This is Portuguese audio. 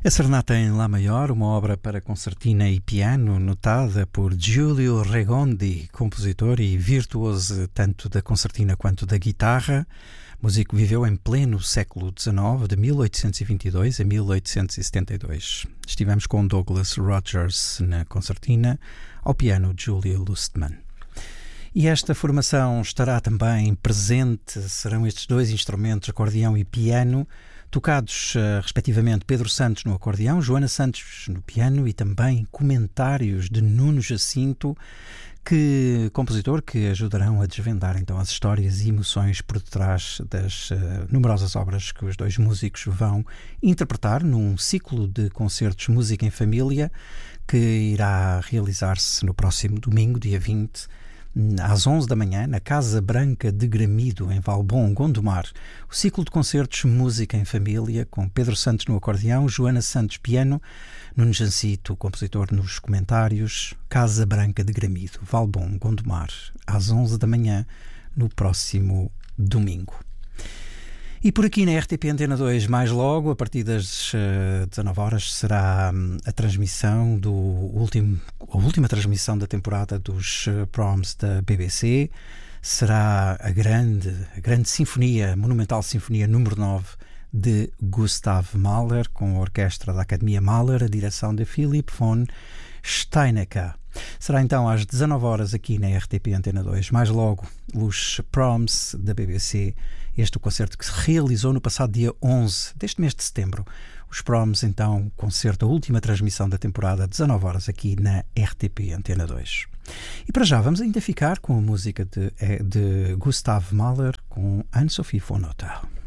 A Serenata em Lá Maior, uma obra para concertina e piano, notada por Giulio Regondi, compositor e virtuoso tanto da concertina quanto da guitarra. O músico viveu em pleno século XIX, de 1822 a 1872. Estivemos com Douglas Rogers na concertina, ao piano Julia Lustmann. E esta formação estará também presente, serão estes dois instrumentos, acordeão e piano, tocados respectivamente Pedro Santos no acordeão, Joana Santos no piano e também comentários de Nuno Jacinto, compositor que ajudarão a desvendar então as histórias e emoções por detrás das numerosas obras que os dois músicos vão interpretar num ciclo de concertos Música em Família que irá realizar-se no próximo domingo, dia 20, às 11 da manhã, na Casa Branca de Gramido, em Valbom, Gondomar. O ciclo de concertos Música em Família, com Pedro Santos no acordeão, Joana Santos piano, Nuno Jancito, compositor nos comentários. Casa Branca de Gramido, Valbom, Gondomar, às 11 da manhã, no próximo domingo. E por aqui na RTP Antena 2, mais logo, a partir das 19 horas, será a transmissão a última transmissão da temporada dos Proms da BBC. Será a grande sinfonia, monumental sinfonia número 9 de Gustav Mahler, com a orquestra da Academia Mahler, a direção de Philipp von Steinecker. Será então às 19 horas aqui na RTP Antena 2. Mais logo, os Proms da BBC, este concerto que se realizou no passado dia 11 deste mês de setembro. Os Proms, então, concerto, a última transmissão da temporada, 19 horas aqui na RTP Antena 2. E para já vamos ainda ficar com a música de Gustav Mahler com Anne-Sophie von Otter.